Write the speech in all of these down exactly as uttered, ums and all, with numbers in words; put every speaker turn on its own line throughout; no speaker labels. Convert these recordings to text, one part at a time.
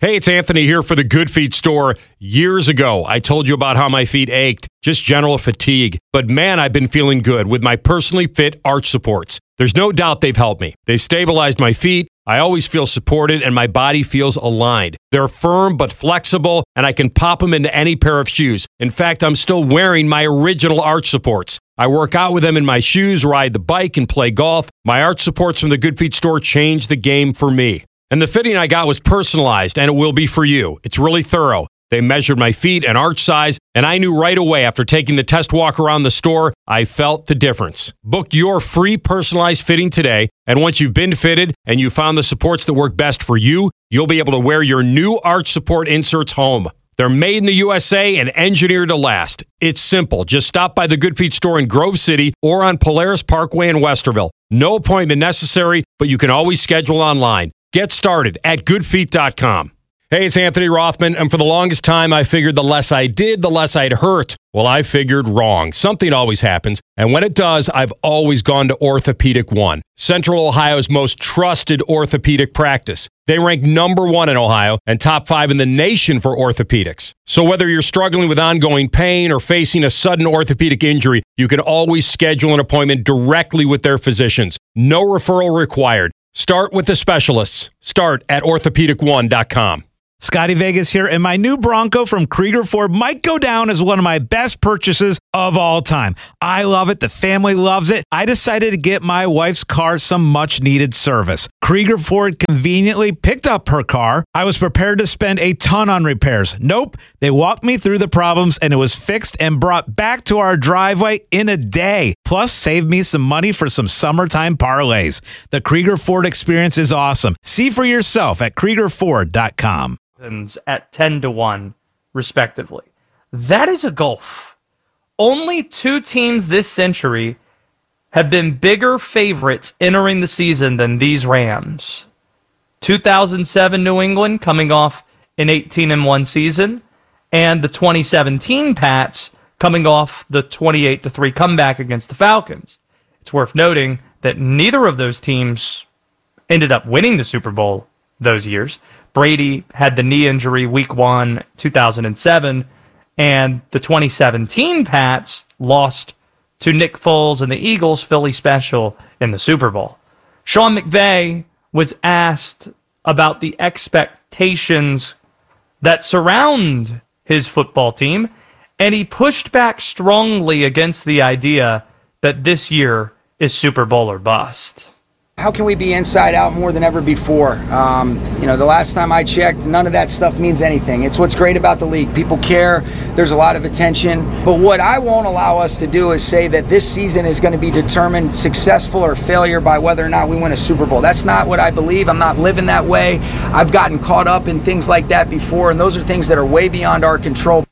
Hey, it's Anthony here for the Good Feet store. Years ago, I told you about how my feet ached, just general fatigue. But man, I've been feeling good with my personally fit arch supports. There's no doubt they've helped me. They've stabilized my feet. I always feel supported and my body feels aligned. They're firm but flexible, and I can pop them into any pair of shoes. In fact, I'm still wearing my original arch supports. I work out with them in my shoes, ride the bike, and play golf. My arch supports from the Good Feet store changed the game for me. And the fitting I got was personalized, and it will be for you. It's really thorough. They measured my feet and arch size, and I knew right away after taking the test walk around the store, I felt the difference. Book your free personalized fitting today, and once you've been fitted and you found the supports that work best for you, you'll be able to wear your new arch support inserts home. They're made in the U S A and engineered to last. It's simple. Just stop by the Good Feet store in Grove City or on Polaris Parkway in Westerville. No appointment necessary, but you can always schedule online. Get started at good feet dot com. Hey, it's Anthony Rothman, and for the longest time, I figured the less I did, the less I'd hurt. Well, I figured wrong. Something always happens, and when it does, I've always gone to Orthopedic One, Central Ohio's most trusted orthopedic practice. They rank number one in Ohio and top five in the nation for orthopedics. So whether you're struggling with ongoing pain or facing a sudden orthopedic injury, you can always schedule an appointment directly with their physicians. No referral required. Start with the specialists. Start at orthopedic one dot com.
Scotty Vegas here, and my new Bronco from Krieger Ford might go down as one of my best purchases of all time. I love it. The family loves it. I decided to get my wife's car some much-needed service. Krieger Ford conveniently picked up her car. I was prepared to spend a ton on repairs. Nope. They walked me through the problems, and it was fixed and brought back to our driveway in a day. Plus, saved me some money for some summertime parlays. The Krieger Ford experience is awesome. See for yourself at krieger ford dot com.
At ten to one, respectively. That is a gulf. Only two teams this century have been bigger favorites entering the season than these Rams. two thousand seven New England coming off an eighteen and one season, and the twenty seventeen Pats coming off the twenty-eight to three comeback against the Falcons. It's worth noting that neither of those teams ended up winning the Super Bowl those years. Brady had the knee injury week one, two thousand seven, and the twenty seventeen Pats lost to Nick Foles and the Eagles Philly Special in the Super Bowl. Sean McVay was asked about the expectations that surround his football team, and he pushed back strongly against the idea that this year is Super Bowl or bust.
How can we be inside out more than ever before? Um, you know, the last time I checked, none of that stuff means anything. It's what's great about the league. People care. There's a lot of attention. But what I won't allow us to do is say that this season is going to be determined successful or failure by whether or not we win a Super Bowl. That's not what I believe. I'm not living that way. I've gotten caught up in things like that before, and those are things that are way beyond our control.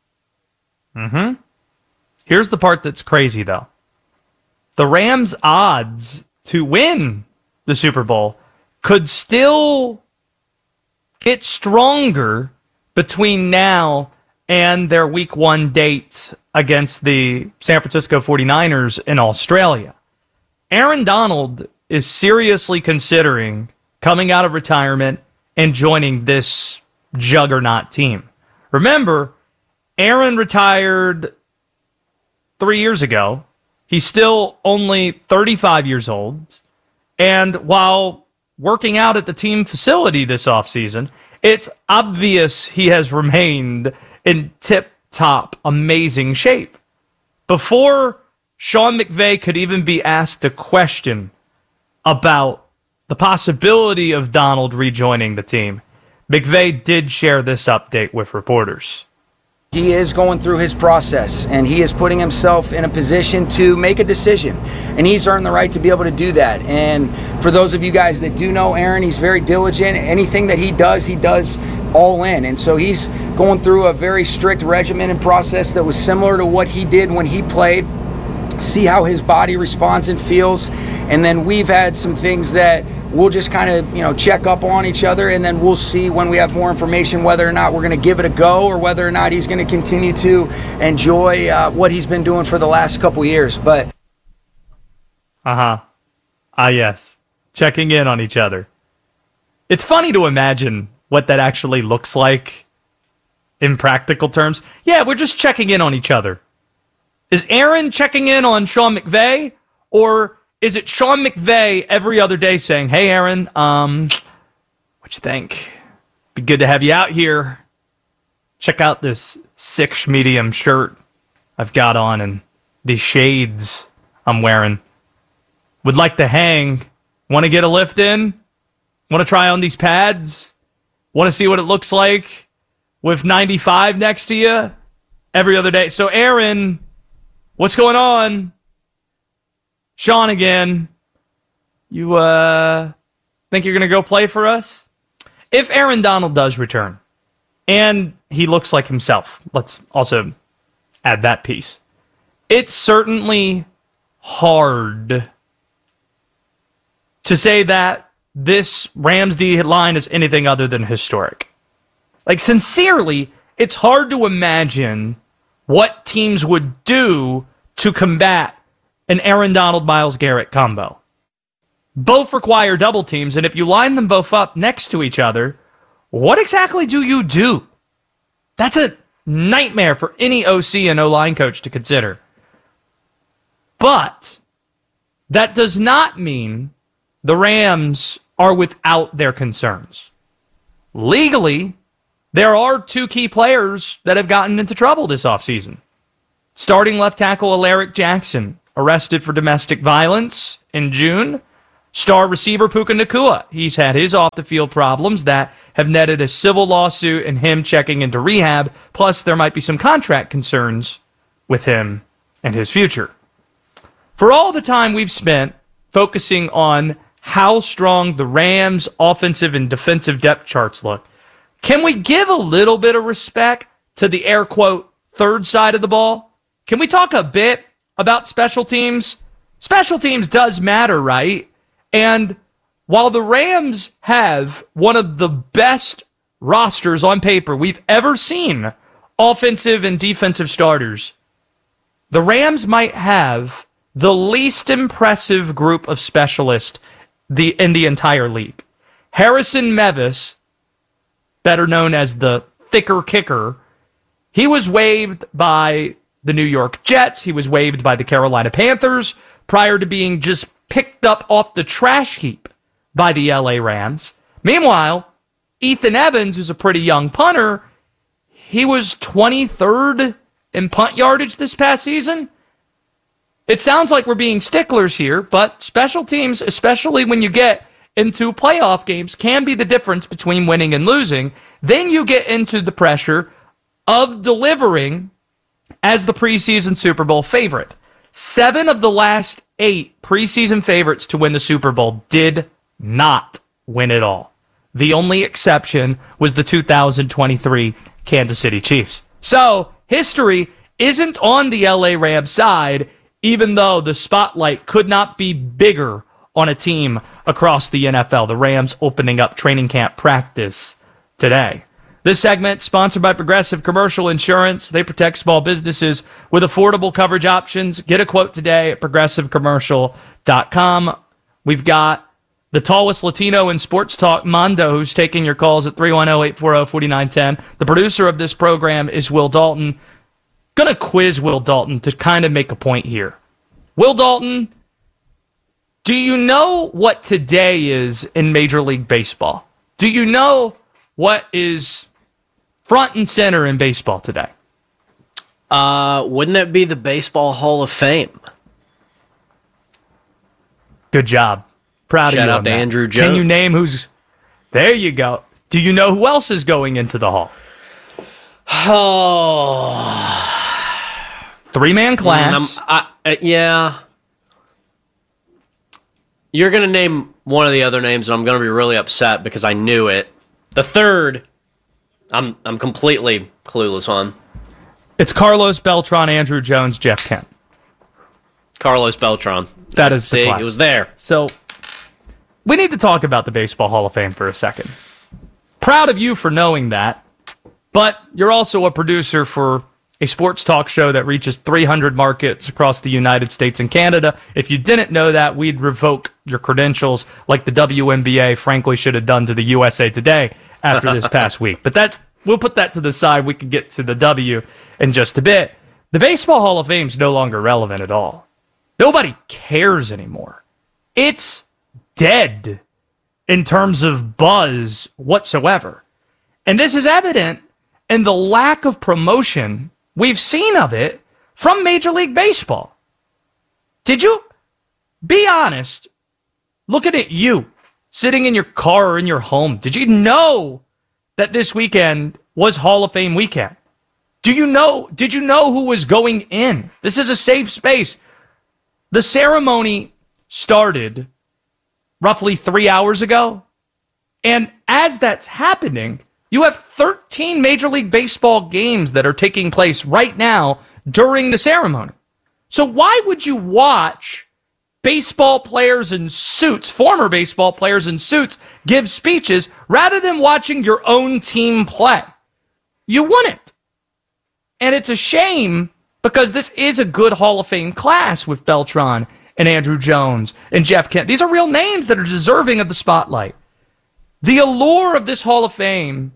Mm-hmm. Here's the part that's crazy, though. The Rams' odds to win the Super Bowl could still get stronger between now and their week one date against the San Francisco forty-niners in Australia. Aaron Donald is seriously considering coming out of retirement and joining this juggernaut team. Remember, Aaron retired three years ago. He's still only thirty-five years old, and while working out at the team facility this offseason, it's obvious he has remained in tip-top, amazing shape. Before Sean McVay could even be asked a question about the possibility of Donald rejoining the team, McVay did share this update with reporters.
He is going through his process, and he is putting himself in a position to make a decision, and he's earned the right to be able to do that. And for those of you guys that do know Aaron, he's very diligent. Anything that he does, he does all in. And so he's going through a very strict regimen and process that was similar to what he did when he played. See how his body responds and feels. And then we've had some things that we'll just kind of, you know, check up on each other, and then we'll see when we have more information whether or not we're going to give it a go or whether or not he's going to continue to enjoy uh, what he's been doing for the last couple years. But
uh-huh. Ah, yes. Checking in on each other. It's funny to imagine what that actually looks like in practical terms? Yeah, we're just checking in on each other. Is Aaron checking in on Sean McVay, or is it Sean McVay every other day saying, hey, Aaron, um, what you think? Be good to have you out here. Check out this six medium shirt I've got on and these shades I'm wearing. Would like to hang. Want to get a lift in? Want to try on these pads? Want to see what it looks like with ninety-five next to you every other day? So, Aaron, what's going on? Sean again. You uh, think you're going to go play for us? If Aaron Donald does return, and he looks like himself, let's also add that piece. It's certainly hard to say that this Rams D line is anything other than historic. Like, sincerely, it's hard to imagine what teams would do to combat an Aaron Donald, Myles Garrett combo. Both require double teams, and if you line them both up next to each other, what exactly do you do? That's a nightmare for any O C and O-line coach to consider. But that does not mean the Rams are without their concerns. Legally, there are two key players that have gotten into trouble this offseason. Starting left tackle Alaric Jackson, arrested for domestic violence in June. Star receiver Puka Nacua, he's had his off-the-field problems that have netted a civil lawsuit and him checking into rehab, plus there might be some contract concerns with him and his future. For all the time we've spent focusing on how strong the Rams' offensive and defensive depth charts look, can we give a little bit of respect to the air quote third side of the ball? Can we talk a bit about special teams? Special teams does matter, right? And while the Rams have one of the best rosters on paper we've ever seen, offensive and defensive starters, the Rams might have the least impressive group of specialists the, in the entire league. Harrison Mevis, better known as the thicker kicker, he was waived by the New York Jets. He was waived by the Carolina Panthers prior to being just picked up off the trash heap by the L A Rams. Meanwhile, Ethan Evans, who's a pretty young punter, he was twenty-third in punt yardage this past season. It sounds like we're being sticklers here, but special teams, especially when you get into playoff games, can be the difference between winning and losing. Then you get into the pressure of delivering as the preseason Super Bowl favorite. Seven of the last eight preseason favorites to win the Super Bowl did not win it all. The only exception was the two thousand twenty-three Kansas City Chiefs. So, history isn't on the L A Rams side, even though the spotlight could not be bigger on a team across the N F L. The Rams opening up training camp practice today. This segment sponsored by Progressive Commercial Insurance. They protect small businesses with affordable coverage options. Get a quote today at progressive commercial dot com. We've got the tallest Latino in sports talk, Mondo, who's taking your calls at three one zero, eight four zero, four nine one zero. The producer of this program is Will Dalton. Going to quiz Will Dalton to kind of make a point here. Will Dalton, do you know what today is in Major League Baseball? Do you know what is front and center in baseball today?
Uh, wouldn't it be the Baseball Hall of Fame?
Good job. Proud
Shout
of you.
out
on
to
that.
Andrew
Can you
Jones.
name who's... There you go. Do you know who else is going into the Hall?
Oh.
Three-man class.
Mm, I, uh, yeah. You're going to name one of the other names, and I'm going to be really upset because I knew it. The third, I'm I'm completely clueless on.
It's Carlos Beltran, Andrew Jones, Jeff Kent.
Carlos Beltran.
That is the
See,
class.
it was there.
So, we need to talk about the Baseball Hall of Fame for a second. Proud of you for knowing that, but you're also a producer for a sports talk show that reaches three hundred markets across the United States and Canada. If you didn't know that, we'd revoke your credentials like the W N B A frankly should have done to the U S A Today after this past week. But that we'll put that to the side. We can get to the W in just a bit. The Baseball Hall of Fame is no longer relevant at all. Nobody cares anymore. It's dead in terms of buzz whatsoever. And this is evident in the lack of promotion we've seen of it from Major League Baseball. Did you? Be honest. Looking at you, sitting in your car or in your home, did you know that this weekend was Hall of Fame weekend? Do you know, did you know who was going in? This is a safe space. The ceremony started roughly three hours ago. And as that's happening, you have thirteen Major League Baseball games that are taking place right now during the ceremony. So why would you watch baseball players in suits, former baseball players in suits, give speeches rather than watching your own team play? You wouldn't. And it's a shame because this is a good Hall of Fame class with Beltran and Andrew Jones and Jeff Kent. These are real names that are deserving of the spotlight. The allure of this Hall of Fame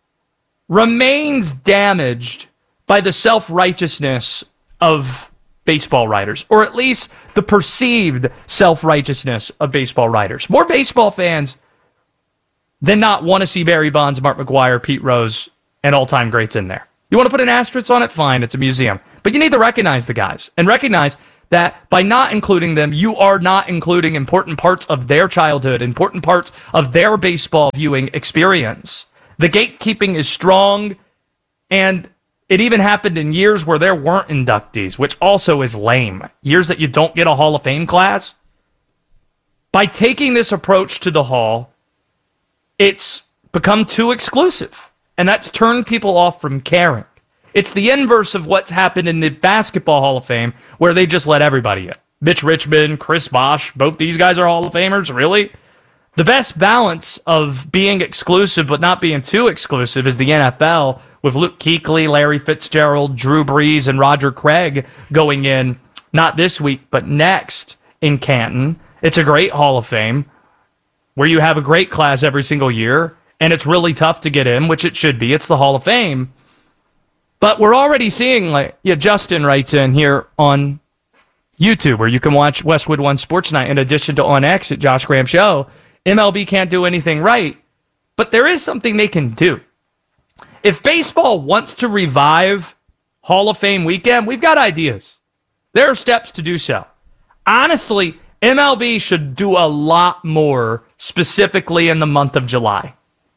remains damaged by the self-righteousness of baseball writers, or at least the perceived self-righteousness of baseball writers. More baseball fans than not want to see Barry Bonds, Mark McGwire, Pete Rose, and all-time greats in there. You want to put an asterisk on it? Fine, it's a museum. But you need to recognize the guys and recognize that by not including them, you are not including important parts of their childhood, important parts of their baseball viewing experience. The gatekeeping is strong, and it even happened in years where there weren't inductees, which also is lame. Years that you don't get a Hall of Fame class. By taking this approach to the Hall, it's become too exclusive, and that's turned people off from caring. It's the inverse of what's happened in the Basketball Hall of Fame, where they just let everybody in. Mitch Richmond, Chris Bosh, both these guys are Hall of Famers, really? The best balance of being exclusive but not being too exclusive is the N F L, with Luke Kuechly, Larry Fitzgerald, Drew Brees, and Roger Craig going in, not this week, but next in Canton. It's a great Hall of Fame, where you have a great class every single year, and it's really tough to get in, which it should be. It's the Hall of Fame. But we're already seeing, like, yeah, Justin writes in here on YouTube, where you can watch Westwood One Sports Night in addition to on X at Josh Graham Show. M L B can't do anything right, but there is something they can do. If baseball wants to revive Hall of Fame weekend, we've got ideas. There are steps to do so. Honestly, M L B should do a lot more, specifically in the month of July.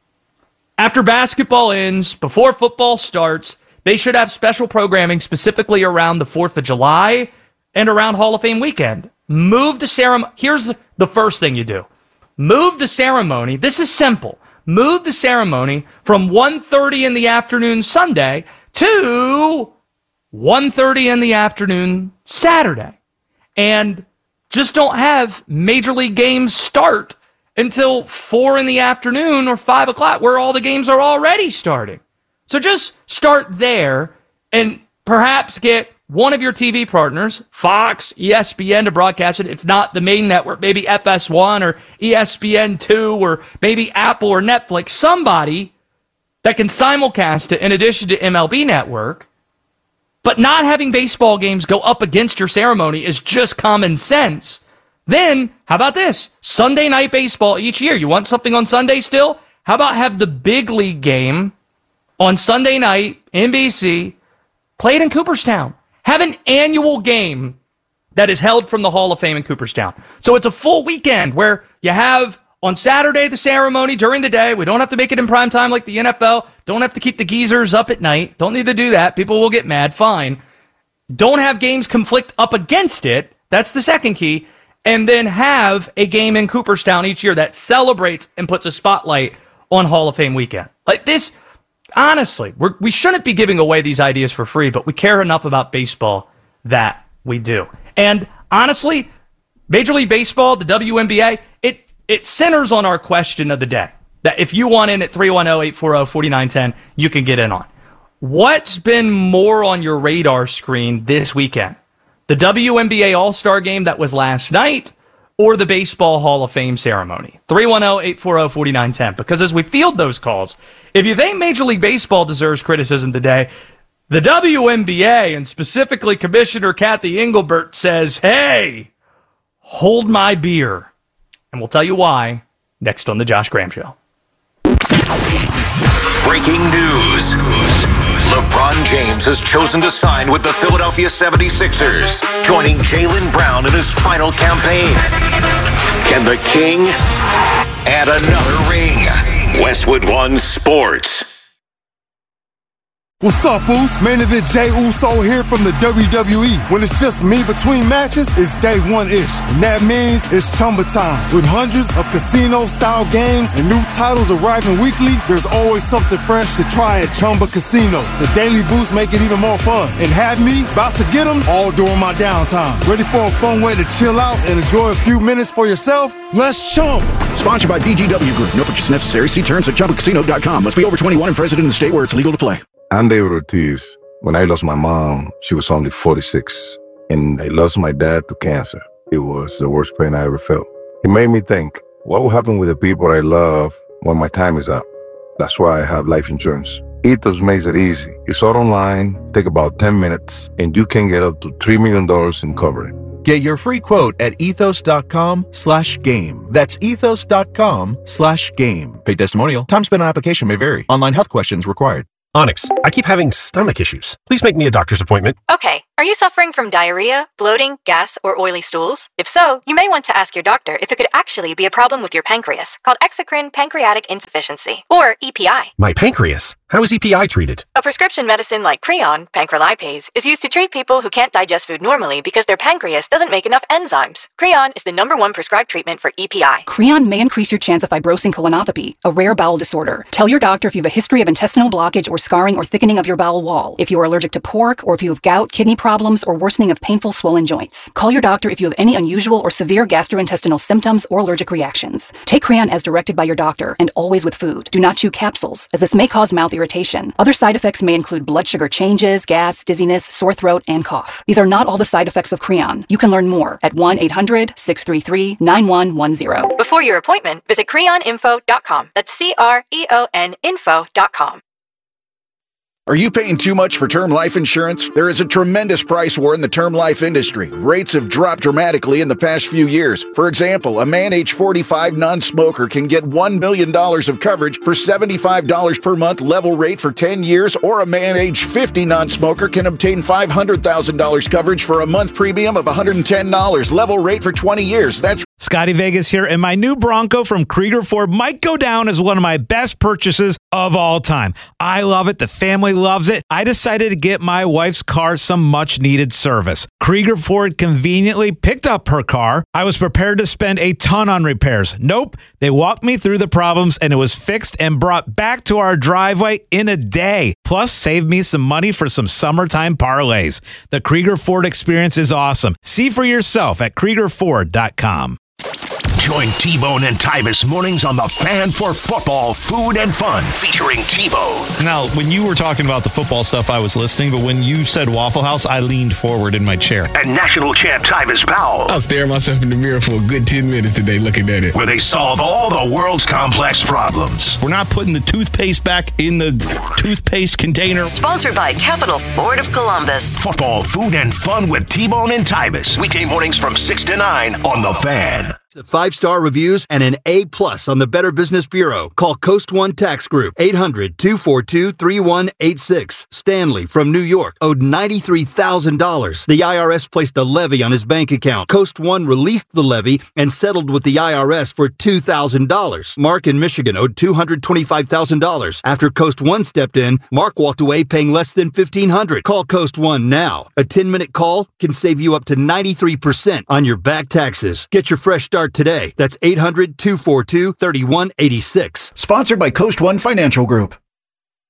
After basketball ends, before football starts, they should have special programming specifically around the fourth of July and around Hall of Fame weekend. Move the ceremony. Here's the first thing you do. Move the ceremony. This is simple. Move the ceremony from one thirty in the afternoon Sunday to one thirty in the afternoon Saturday. And just don't have Major League games start until four in the afternoon or five o'clock, where all the games are already starting. So just start there and perhaps get one of your T V partners, Fox, E S P N, to broadcast it. If not the main network, maybe F S one or E S P N two or maybe Apple or Netflix. Somebody that can simulcast it in addition to M L B Network. But not having baseball games go up against your ceremony is just common sense. Then, how about this? Sunday night baseball each year. You want something on Sunday still? How about have the big league game on Sunday night, N B C, played in Cooperstown? Have an annual game that is held from the Hall of Fame in Cooperstown. So it's a full weekend where you have on Saturday the ceremony during the day. We don't have to make it in prime time like the N F L. Don't have to keep the geezers up at night. Don't need to do that. People will get mad. Fine. Don't have games conflict up against it. That's the second key. And then have a game in Cooperstown each year that celebrates and puts a spotlight on Hall of Fame weekend. Like this, honestly, we're, we shouldn't be giving away these ideas for free, but we care enough about baseball that we do. And honestly, Major League Baseball, the W N B A, it it centers on our question of the day. That if you want in at three one zero, eight four zero, four nine one zero, you can get in on. What's been more on your radar screen this weekend? The W N B A All-Star game that was last night, or the Baseball Hall of Fame ceremony? three one zero, eight four zero, four nine one zero. Because as we field those calls, if you think Major League Baseball deserves criticism today, the W N B A, and specifically Commissioner Kathy Engelbert, says, hey, hold my beer. And we'll tell you why next on The Josh Graham Show.
Breaking news. LeBron James has chosen to sign with the Philadelphia seventy-sixers, joining Jaylen Brown in his final campaign. Can the King add another ring? Westwood One Sports.
What's up, fools? Main event Jey Uso here from the W W E. When it's just me between matches, it's day one-ish. And that means it's Chumba time. With hundreds of casino-style games and new titles arriving weekly, there's always something fresh to try at Chumba Casino. The daily boosts make it even more fun. And have me about to get them all during my downtime. Ready for a fun way to chill out and enjoy a few minutes for yourself? Let's Chumba.
Sponsored by B G W Group. No purchase necessary. See terms at chumba casino dot com. Must be over twenty-one and present in the state where it's legal to play.
I'm David Ortiz. When I lost my mom, she was only forty-six, and I lost my dad to cancer. It was the worst pain I ever felt. It made me think, what will happen with the people I love when my time is up? That's why I have life insurance. Ethos makes it easy. It's all online, take about ten minutes, and you can get up to three million dollars in coverage.
Get your free quote at ethos.com slash game. That's ethos.com slash game. Paid testimonial. Time spent on application may vary. Online health questions required.
Onyx, I keep having stomach issues. Please make me a doctor's appointment.
Okay, are you suffering from diarrhea, bloating, gas, or oily stools? If so, you may want to ask your doctor if it could actually be a problem with your pancreas, called exocrine pancreatic insufficiency, or E P I.
My pancreas? How is E P I treated?
A prescription medicine like Creon, pancrelipase, is used to treat people who can't digest food normally because their pancreas doesn't make enough enzymes. Creon is the number one prescribed treatment for E P I.
Creon may increase your chance of fibrosing colonopathy, a rare bowel disorder. Tell your doctor if you have a history of intestinal blockage or scarring or thickening of your bowel wall, if you are allergic to pork, or if you have gout, kidney problems, or worsening of painful swollen joints. Call your doctor if you have any unusual or severe gastrointestinal symptoms or allergic reactions. Take Creon as directed by your doctor, and always with food. Do not chew capsules, as this may cause mouth irritation. Other side effects may include blood sugar changes, gas, dizziness, sore throat, and cough. These are not all the side effects of Creon. You can learn more at one eight hundred, six three three, nine one one zero.
Before your appointment, visit creon info dot com. That's C R E O N info dot com.
Are you paying too much for term life insurance? There is a tremendous price war in the term life industry. Rates have dropped dramatically in the past few years. For example, a man age forty-five non-smoker can get one million dollars of coverage for seventy-five dollars per month level rate for ten years, or a man age fifty non-smoker can obtain five hundred thousand dollars coverage for a month premium of one hundred ten dollars level rate for twenty years. That's
Scotty Vegas here, and my new Bronco from Krieger Ford might go down as one of my best purchases of all time. I love it. The family loves it. I decided to get my wife's car some much-needed service. Krieger Ford conveniently picked up her car. I was prepared to spend a ton on repairs. Nope. They walked me through the problems, and it was fixed and brought back to our driveway in a day. Plus, saved me some money for some summertime parlays. The Krieger Ford experience is awesome. See for yourself at krieger ford dot com.
Join T-Bone and Tyvis mornings on the Fan for Football, Food and Fun, featuring T-Bone.
Now, when you were talking about the football stuff, I was listening, but when you said Waffle House, I leaned forward in my chair.
And national champ Tyvis Powell.
I was staring myself in the mirror for a good ten minutes today looking at it.
Where they solve all the world's complex problems.
We're not putting the toothpaste back in the toothpaste container.
Sponsored by Capital Ford of Columbus.
Football, Food and Fun with T-Bone and Tyvis. Weekday mornings from six to nine on The Fan.
Five-star reviews and an A plus on the Better Business Bureau. Call Coast One Tax Group, eight hundred, two four two, three one eight six. Stanley from New York owed ninety-three thousand dollars. The I R S placed a levy on his bank account. Coast One released the levy and settled with the I R S for two thousand dollars. Mark in Michigan owed two hundred twenty-five thousand dollars. After Coast One stepped in, Mark walked away paying less than fifteen hundred dollars. Call Coast One now. A ten-minute call can save you up to ninety-three percent on your back taxes. Get your fresh start today. That's eight hundred, two four two, three one eight six.
sponsored by Coast One Financial Group.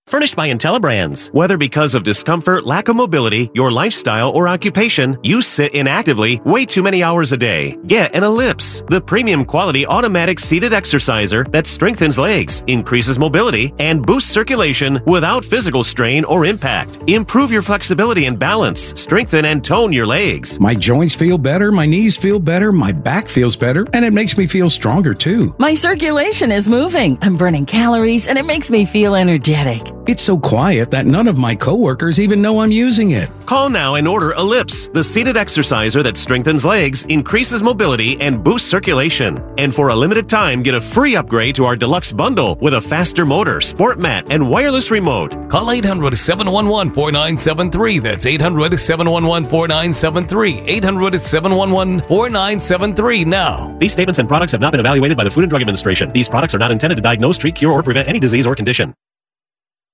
Furnished by IntelliBrands.
Whether because of discomfort, lack of mobility, your lifestyle, or occupation, you sit inactively way too many hours a day. Get an Ellipse, the premium quality automatic seated exerciser that strengthens legs, increases mobility, and boosts circulation without physical strain or impact. Improve your flexibility and balance, strengthen and tone your legs.
My joints feel better, my knees feel better, my back feels better, and it makes me feel stronger too.
My circulation is moving, I'm burning calories, and it makes me feel energetic.
It's so quiet that none of my coworkers even know I'm using it.
Call now and order Ellipse, the seated exerciser that strengthens legs, increases mobility, and boosts circulation. And for a limited time, get a free upgrade to our deluxe bundle with a faster motor, sport mat, and wireless remote.
Call eight hundred, seven one one, four nine seven three. That's eight hundred, seven one one, four nine seven three. eight hundred, seven one one, four nine seven three now.
These statements and products have not been evaluated by the Food and Drug Administration. These products are not intended to diagnose, treat, cure, or prevent any disease or condition.